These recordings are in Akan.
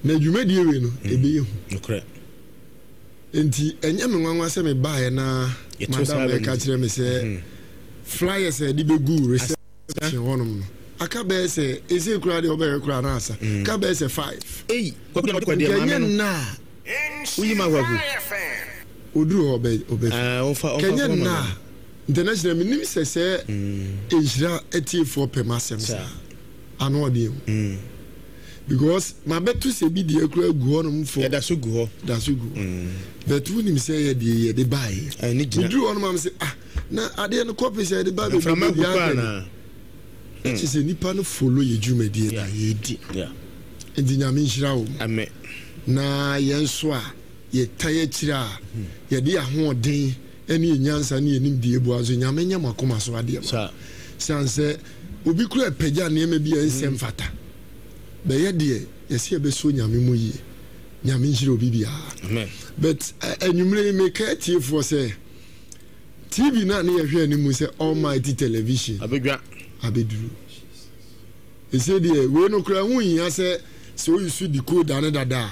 na dwumadi we no ebeyehu okra enti enye me nwanwa se me baaye na madam e ka kire me se flyers e di begu reception honom no aka be se ese kura de obe kura na asa ka be se 5 ko de ma na uyi ma wagu oduru obe Kenya na international minim se ejira eti4 per masem sa ano odi because my betu se bi de akura gu honom for da so gu ho but woni mi say ye de buy oduru honom am say na ade no copy say de buy be na ti se nipa no follow ye dwumadi na ye di enti nyame nhira wo amen na yenso a ye taye kira ye de ahoden eni nyansa ne enim de ebu azo nyame nya makoma so ade ma sanse obi kura pagya ne ma bi ensem fata be ye de ye se be so nyame mu yi nyame nhira obi bia amen but enumre me ka tie for say TV na ne ye hwe animu say Almighty Television abeduru ese de we no kura hu yin say so you see the code and dada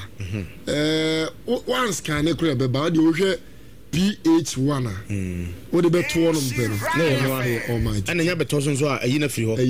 once can ekura be ba de wo hwe PH1 what the better one mpero na Almighty ana nya beto so a ayi na firi ho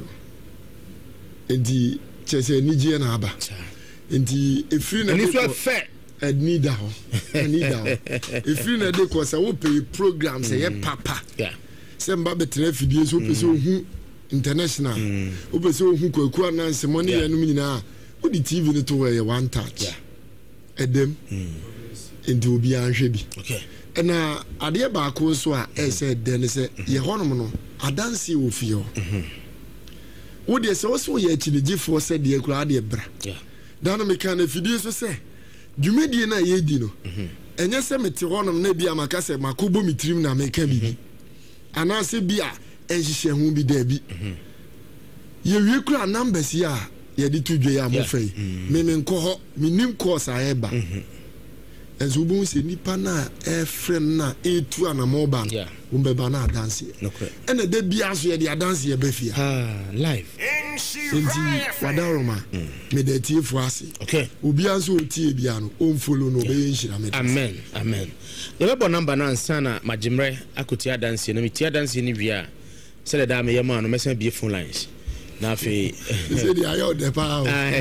enti chese nije na aba enti efiri na ni so fe need ho efiri na de ko say wo pay program say ye papa say mba betre fidie so pese ohu international wo pese ohu kwaku ananse money yanum nyina wo di TV no to we one touch edem enti obi anhwe bi na ade ba ko so a say den say ye honom no adanse wo fie wo de se wo so ye akinigifo se de akura ade bra dan me kan afidie so se dwumedie na ye di no enye se mete honom na bia maka se makobo mitrim na me ka bibi anase bia enhihye hu bi da bi ye wie kura numbers ya ye di tudwe ya mo fei me nko ho minim course a eba enzo bu se nipa na friend na etu anamoban umbeba na dance ene de bia so ye de dance ye be fia live enti wadaroma me de tie fu ase obi anso otie bia no on follow no be nhira me amen ye be number na ansana magimre akotia dance no metia dance ni bia se da me yema no mesen bie phone lines na fe se di ayo de pa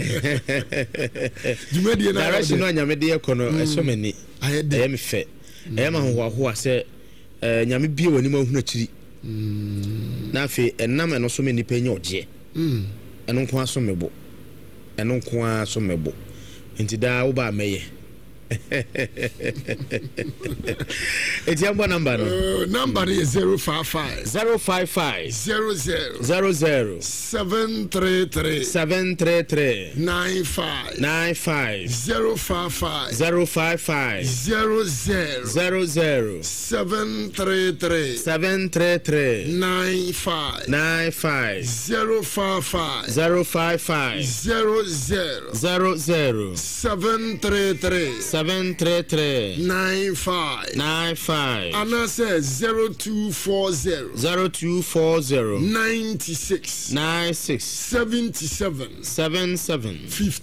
jumedi na direction no nyame de ekono eso mani aye me fe aye ma ho se nyame bie wani ma hunu akiri na fe enam eno so mani pa nya oje eno nko aso mebo enti da wo ba meye eti amba number no number is 055 00 733 95 055 00 733 95 055 00 733 95 Anna says 0240 96 77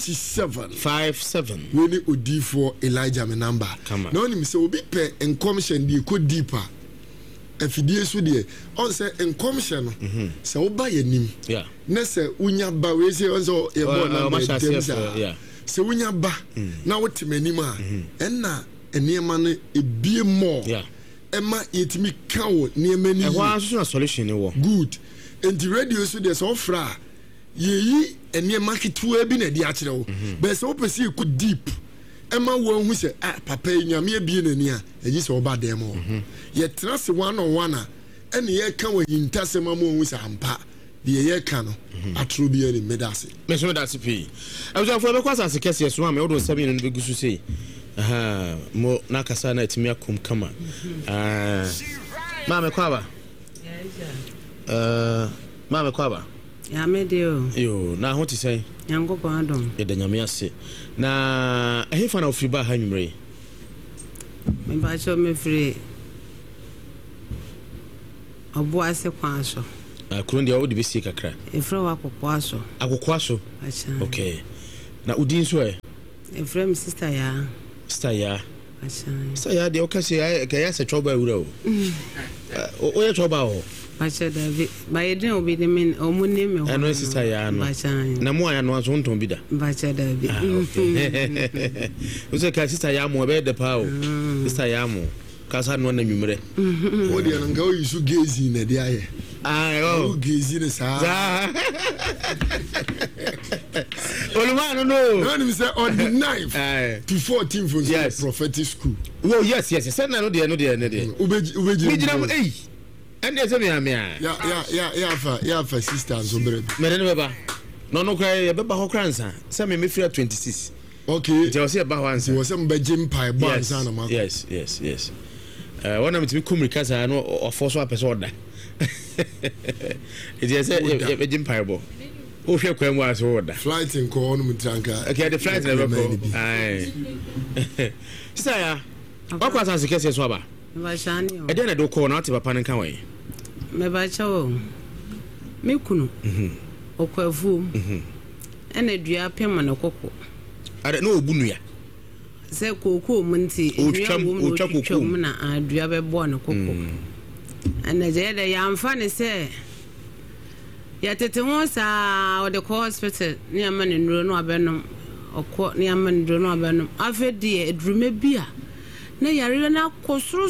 57 when odi for Elijah me number no ni me say obi pe encommission di ko deeper afidie so de on say encommission no say oba yanim na say unya ba we say on so e bo na se wunya ba na wotimanim a enna enema no ebie mo ema yetimi kawo niema ni ehwa so solution ni wo good and the radio so dey so fra yeyi enema ketua bi na di akire wo be se opesi ku deep ema wo hu se papa nyame ebie nani a eji se oba dem wo ye trust one on one a ene ye ka wo hintasema mo hu se ampa de ye ka no atro bi ani medase me so medase pi abuja fo be kwasa se kese so am e wodo sabi no be gusu sei mo nakasa na etimi akom kama mama kwaba mama kwaba ya me dio yo na ho ti sei yango kwa adom e de nyame ase na ehefa na ofiri ba ha nwumre me ba cho me free obo ase kwa aso akuron dia odi besi kakra efro wa kokwaso akokwaso okay na udin so Efrem sister ya. Sister ya. Sister ya de okase ya ka ya se choba awura o. O ya choba o. Bacha David. Ba yedin obi de men omune me ho. Ano sister ya no. Na mo aya no aso nton bi da. Bacha David. O se ka sister ya mo be de pa o. Sister ya mo. Kasa no na nwumre. O de na nga o yisu gezi na de aye. O gezi ne sa. Olumano no. When we say on the 9th to 14th for the prophetic school. Oh yes. Say na no de Ubeji. Me jina mo and there's me ya fa sisters so brebe. Me ne beba. No cry ya beba ho kransa. Say me free 26. Okay. They was here ba wansa. Was some bejim pie bansa na ma. Yes. One am to be kumrika sa no ofo so apese order. It is a bejim pie bo. O hwe kwan mu aso order. Flight in ko no mutranka. Okay, the flight never go. Aye. Sister ya. Wakwa san sekese so aba. Ba shani o. E dey na do call na ati papa nkan wan. Me ba cha o. Me kunu. Okwavu. Ena dua pema na kokko. Are no obunu ya. Se kokko munti otwa mu na adua be bo na kokko. Ana je da ya amfa ne se ya tete ho sa o de hospital ni amane nduro no abenom okọ ni amane nduro no abenom afedi edrume bia na yare na kosuru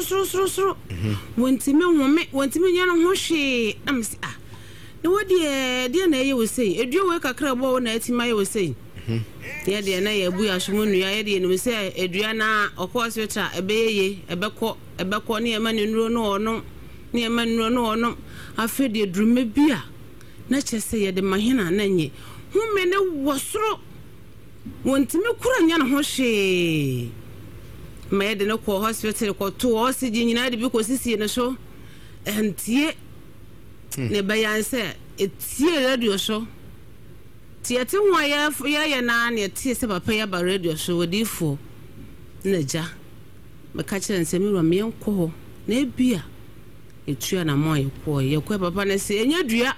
wontimi nya no ho hwe am si na wodi de na ye we sei eduo we kakra bo na atima ye we sei ye de na ye bu ya somo nua ye de no sei edua na okọ hospital ebeye ebekọ ni amane nduro no ono ni amane nduro no ono afedi edrume bia na chese ye de mahina na nye hume ne wosoro wontimi kura nya no ho hwe me de no ko hospital ko to oxygen nyina de bi ko sisi ne so entie ne bayanse etie radio so tiete ho ya na ne tie se papa ya ba radio so odifo na ja me ka kire nse mi ro me enko ho na ebia etua na mo ye ko papa na se enya dua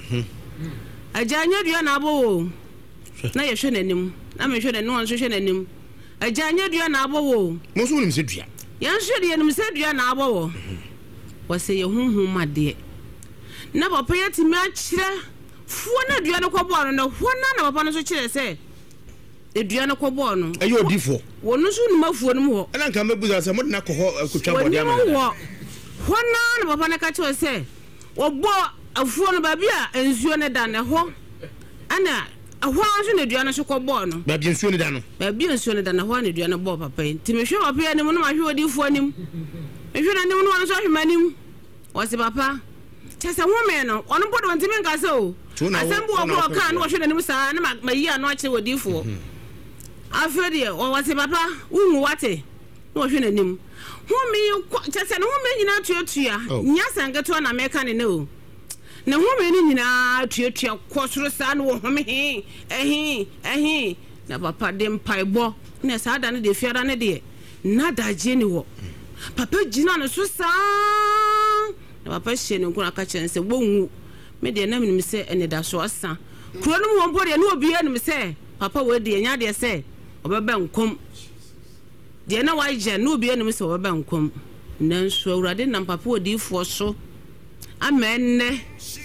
aja anya dua na abo na ye hwe nanim na me hwe nanim on hwe nanim aja anya dua na abo wo mo so nim se dua ya hwe de nim se dua na abo wo wase ye hunhun made na papa ya timi a kire fuo na dua no kobo no na ho na papa no so kire se edua no kobo no ayo odifo wono so nim afuo no ho ana nka mabuza se mo na ko akotwa body amana ho na papa na ka kire se ogbo afuo no ba bia ensuo ne da ne ho ana ahwa nso ne dua no so kobo no ba bia ensuo ne da no ba bia ensuo ne da na ho ne dua no bo papa nti me hwe papa ne mo no ma hwe odifo anim me hwe na ne mo no so hwe manim wase papa chese ho me no ono bodo ntimi nka se o asembu ogbo ka no hwe na nim sa na ma yi ano ache odifo afede o wase papa unwu wate no hwe na nim ho me chese no ho me nyina tuatua nya sangato na meka ne o na ho me nyina tuatua kosoro sa no ho me ehi na papa de mpaibo na sa da ne de fiara ne de na da je ni wo papa gina no so sa na papa hye ne nkura ka chense wonwu me de na menim se ene da so asa kuro no mo bode na obi anim se papa we de nya de se obeba nkom de na wa je na obi anim se obeba nkom nanso awurade na papa odifo so amenne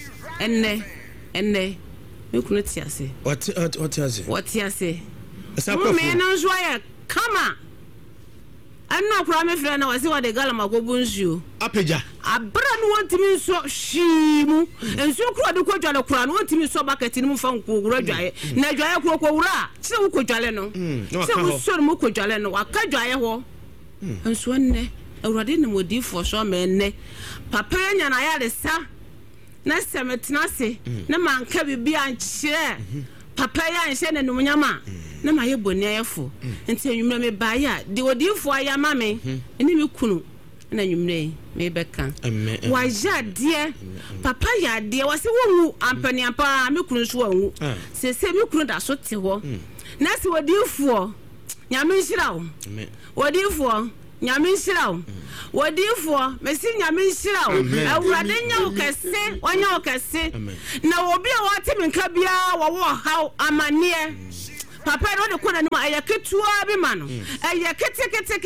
enne me kunu tiase watiase asakofo me nanso ya kama anna kura me frɛ na wase wa de gala makobu nsuo apeja abra no wantimi nso shimu nsuo kura de kodwale kura no wantimi nso bucket ni mu fa nkogura dwaye na dwaye kokowura se wo kodwale no se wo so no kodwale no waka dwaye ho nsuo nne awurade ne modifo so ma nne papa nya na ya de sa na semetna se na manka bibia nkyere papa ya nhyɛ na numnyama na ma ye boni ayefo nti enwumre me ba ya de odifo aya ma me eni me kunu na enwumre me beka wa ja de papa ya de wase wonwu ampani apa me kunu so wonwu sese me kunu da so te ho na se odifo nyame nhira wo odifo nyame nhira wo odifo mesi nyame nhira wo awurade nya wo kese onya wo kese na obi a wate menka bia wo haw amane papa no de kona ni ma aya ketua bi ma no aya kete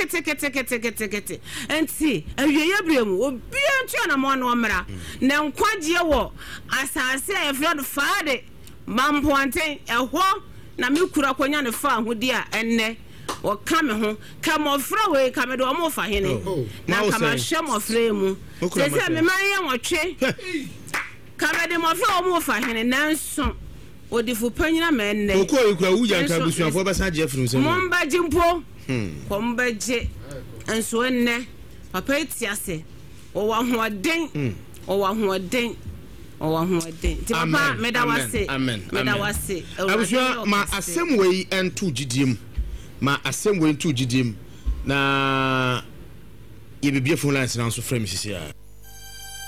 enti awiye bremu obi antua na mo no mra na nkwaje wo asase e friend faade mampoante ehwo na me kura konya ne fa ahodi a enne o kame ho kama ofra we kame do mo fa hene na kama hye mo ofra mu se me man ye wotwe kame de mo ofra mo fa hene nanso odifu panyina menne okọ ekura wuja nka busuafo basa je funu se mo mba jimpo ko mba je enso enne papa etiase o wa hoden ti papa medawase abusua ma asem wei ento gidiem na ye bibie phone lines na so frame sisi a